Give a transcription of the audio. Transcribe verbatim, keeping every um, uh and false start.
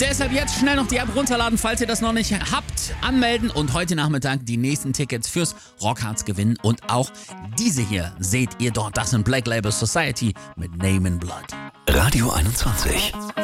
Deshalb jetzt schnell noch die App runterladen, falls ihr das noch nicht habt, anmelden und heute Nachmittag die nächsten Tickets fürs Rockharz gewinnen. Und auch diese hier seht ihr dort, das sind Black Label Society mit Name in Blood. Radio einundzwanzig.